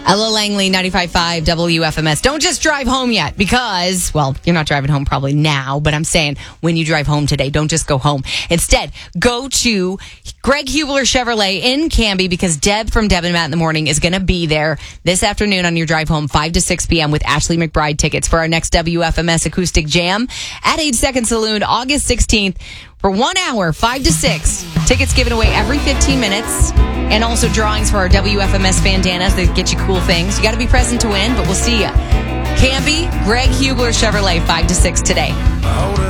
Ella Langley, 95.5 WFMS. Don't just drive home yet because, well, you're not driving home probably now, but I'm saying when you drive home today, don't just go home. Instead, go to Greg Hubler Chevrolet in Canby because Deb from Deb and Matt in the Morning is going to be there this afternoon on your drive home, 5 to 6 p.m. with Ashley McBride tickets for our next WFMS Acoustic Jam at 8 Second Saloon, August 16th. For 1 hour, 5 to 6. Tickets given away every 15 minutes. And also drawings for our WFMS bandanas that get you cool things. You got to be present to win, but we'll see you. Canby, Greg Hubler Chevrolet, 5 to 6 today.